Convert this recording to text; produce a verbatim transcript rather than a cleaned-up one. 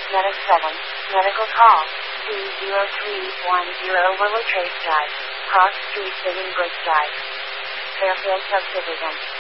Medic seven, medical call, two zero three one zero Willow Trace Drive, Cross Street, Bidding Bridge Drive, Fairfield Subdivision.